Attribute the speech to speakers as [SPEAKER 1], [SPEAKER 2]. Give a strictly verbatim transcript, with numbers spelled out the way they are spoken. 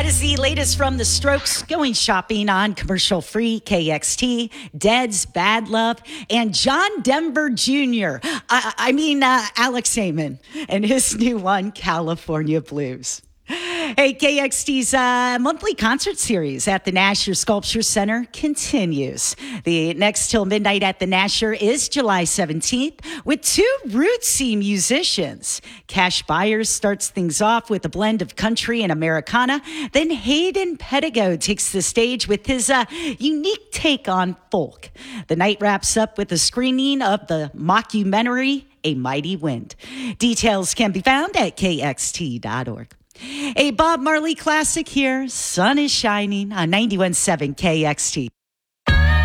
[SPEAKER 1] That is the latest from the Strokes, going shopping on commercial-free K X T, Dead's Bad Love, and John Denver Junior I, I mean, uh, Alex Heyman and his new one, California Blues. Hey, K X T's uh, monthly concert series at the Nasher Sculpture Center continues. The next till midnight at the Nasher is July seventeenth with two rootsy musicians. Cash Byers starts things off with a blend of country and Americana. Then Hayden Pettigo takes the stage with his uh, unique take on folk. The night wraps up with a screening of the mockumentary, A Mighty Wind. Details can be found at K X T dot org. A Bob Marley classic here. Sun is shining on ninety-one point seven K X T.